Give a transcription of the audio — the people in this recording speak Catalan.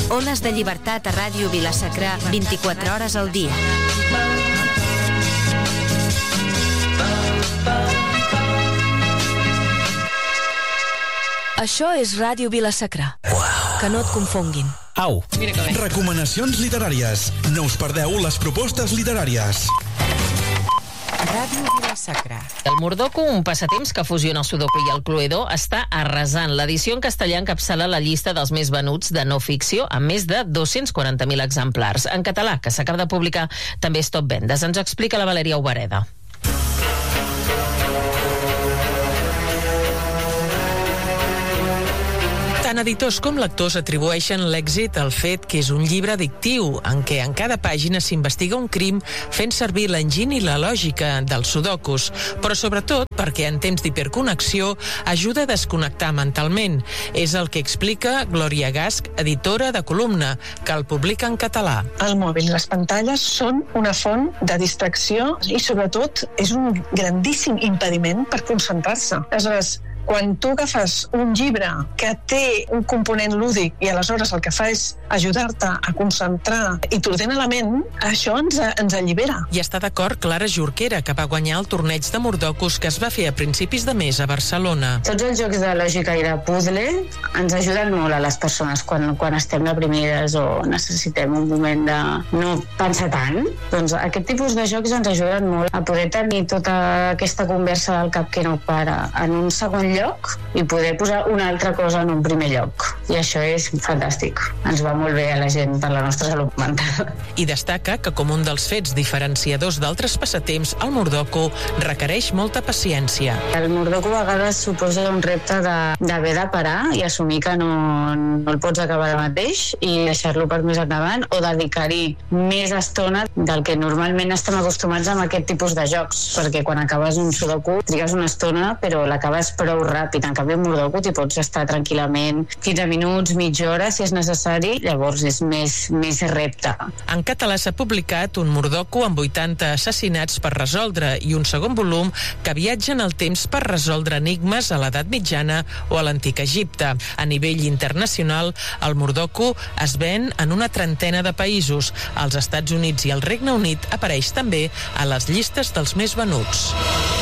Ones de llibertat a Ràdio Vila-sacra 24 hores al dia. Això és Ràdio Vila-sacra. Que no et confonguin. Au. Recomanacions literàries. No us perdeu les propostes literàries. Ràdio Vila-sacra. El Murdoku, un passatemps que fusiona el sudoku i el cluedo, està arrasant. L'edició en castellà encapçala la llista dels més venuts de no ficció, amb més de 240.000 exemplars. En català, que s'acaba de publicar, també és top vendes. Ens explica la Valeria Ubareda. Tant editors com lectors atribueixen l'èxit al fet que és un llibre addictiu, en què en cada pàgina s'investiga un crim fent servir l'enginy i la lògica dels sudokus, però sobretot perquè en temps d'hiperconnexió ajuda a desconnectar mentalment. És el que explica Glòria Gasch, editora de Columna, que el publica en català. El mòbil i les pantalles són una font de distracció i sobretot és un grandíssim impediment per concentrar-se. Aleshores, quan tu agafes un llibre que té un component lúdic i aleshores el que fa és ajudar-te a concentrar i t'ordena la ment, això ens allibera. I està d'acord Clara Jorquera, que va guanyar el torneig de Murdokus que es va fer a principis de mes a Barcelona. Tots els jocs de lògica i de puzzle ens ajuden molt a les persones quan estem deprimides o necessitem un moment de no pensar tant. Doncs aquest tipus de jocs ens ajuden molt a poder tenir tota aquesta conversa del cap que no para en un segon lloc i poder posar una altra cosa en un primer lloc. I això és fantàstic. Ens va molt bé a la gent per la nostra salut mental. I destaca que, com un dels fets diferenciadors d'altres passatemps, el Murdoku requereix molta paciència. El Murdoku a vegades suposa un repte d'haver de parar i assumir que no el pots acabar ara mateix i deixar-lo per més endavant o dedicar-hi més estona del que normalment estem acostumats amb aquest tipus de jocs, perquè quan acabes un sudoku trigues una estona però l'acabes prou ràpid. En canvi, el Murdoku t'hi pots estar tranquil·lament 15 minuts, mitja hora, si és necessari, llavors és més repte. En català s'ha publicat un Murdoku amb 80 assassinats per resoldre i un segon volum que viatja en el temps per resoldre enigmes a l'edat mitjana o a l'antic Egipte. A nivell internacional, el Murdoku es ven en una trentena de països. Als Estats Units i al Regne Unit apareix també a les llistes dels més venuts.